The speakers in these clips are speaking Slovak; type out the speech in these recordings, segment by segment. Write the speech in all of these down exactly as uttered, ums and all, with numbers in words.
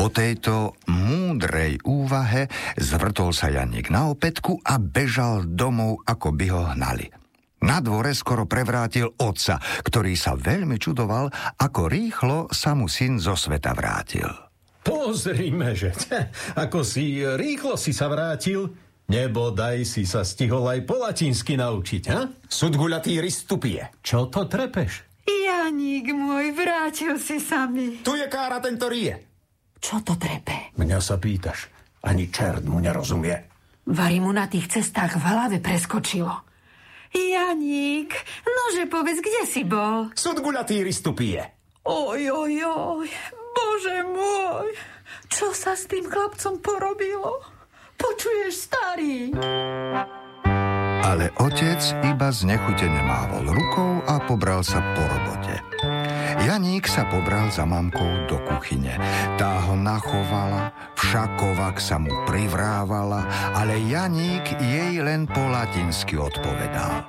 Po tejto múdrej úvahe zvrtol sa Janík na opätku a bežal domov, ako by ho hnali. Na dvore skoro prevrátil otca, ktorý sa veľmi čudoval, ako rýchlo sa mu syn zo sveta vrátil. Pozrime, že ako si rýchlo si sa vrátil, nebodaj si sa stihol aj po latinsky naučiť, ha? Sudgulatý ristupie. Čo to trepeš? Janík môj, vrátil si sa mi. Tu je kára tento rie. Čo to trepe? Mňa sa pýtaš, ani čert mu nerozumie. Vari mu na tých cestách v hlave preskočilo. Janík, nože povedz, kde si bol? Sudgulatý ristupie. Oj, oj, oj, bože môj, čo sa s tým chlapcom porobilo? Počuješ, starý? Ale otec iba znechutene mávol rukou a pobral sa po robote. Janík sa pobral za mamkou do kuchyne. Tá ho nachovala, všakovak sa mu privrávala, ale Janík jej len po latinsky odpovedal.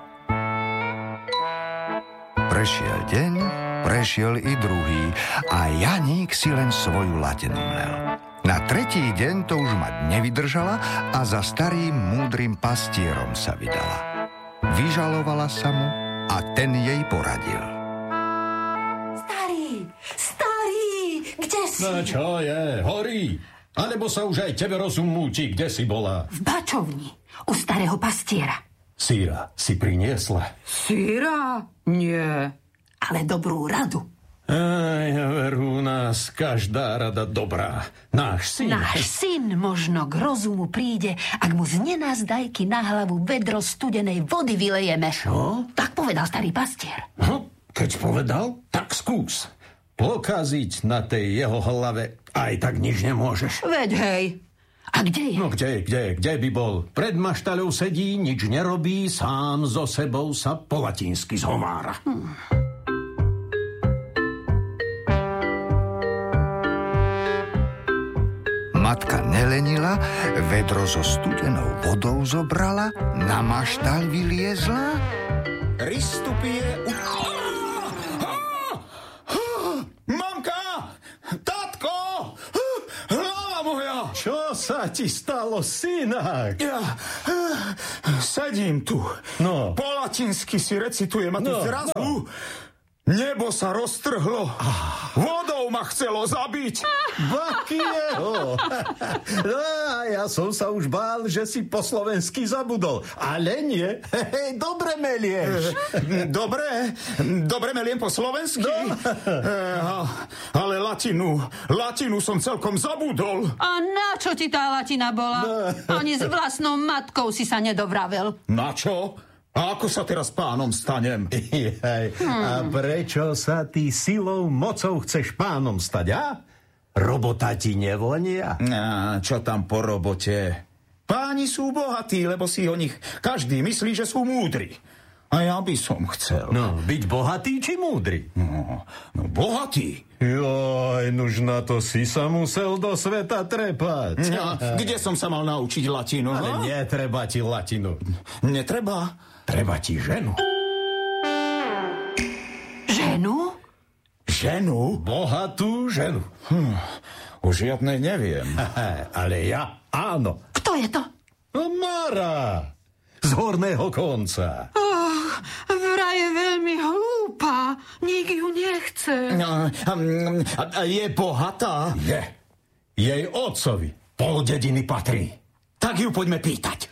Prešiel deň, prešiel i druhý a Janík si len svoju latinu mlel. Na tretí deň to už mať nevydržala a za starým múdrym pastierom sa vydala. Vyžalovala sa mu a ten jej poradil. Starý, starý, kde si? No čo je, horí? Alebo sa už aj tebe rozum múti, kde si bola? V bačovni, u starého pastiera. Síra si priniesla? Síra? Nie, ale dobrú radu. Aj, veru, nás každá rada dobrá. Náš syn. Náš syn možno k rozumu príde, ak mu z nenazdajky na hlavu vedro studenej vody vylejeme. Čo? Tak povedal starý pastier. No, keď povedal, tak skús. Pokaziť na tej jeho hlave aj tak nič nemôžeš. Veď hej. A kde je? No kde, kde, kde by bol? Pred maštaľou sedí, nič nerobí, sám so sebou sa po latinsky zhovára. Hm. Matka nelenila, vedro so studenou vodou zobrala, na maštaľ vyliezla. Ristupie... Mamka! Tatko! Hlava moja! Čo sa ti stalo, synák? Ja sedím tu. No. Po latinsky si recitujem a tu No, zrazu... no. Nebo sa roztrhlo. Vodou ma chcelo zabiť. Bakieho. No a ja som sa už bál, že si po slovensky zabudol. Ale nie. Hej, dobre melieš. Dobre, dobre meliem po slovensky. No. Ale latinu, latinu som celkom zabudol. A na čo ti tá latina bola? No. Ani s vlastnou matkou si sa nedovravel. Na čo? A ako sa teraz pánom stanem? Jaj, a prečo sa ty silou, mocou chceš pánom stať, a? Robota ti nevonia? Á, čo tam po robote? Páni sú bohatí, lebo si o nich každý myslí, že sú múdri. A ja by som chcel. No, byť bohatý či múdry? No, no bohatý. Joj, nuž na to si sa musel do sveta trepať. A kde som sa mal naučiť latinu? Ale ha? netreba ti latinu. Netreba? Treba ti ženu. Ženu? Ženu? Bohatú ženu. Hm, už žiadnej neviem. Ale ja áno. Kto je to? Mara. Z horného konca. Oh, vraj je veľmi hlúpa. Nik ju nechce. A, a, a je bohatá? Je. Jej otcovi pol dediny patrí. Tak ju poďme pýtať.